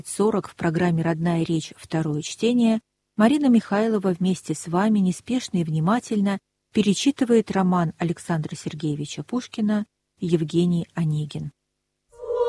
12:40 в программе «Родная речь. Второе чтение» Марина Михайлова вместе с вами неспешно и внимательно перечитывает роман Александра Сергеевича Пушкина «Евгений Онегин».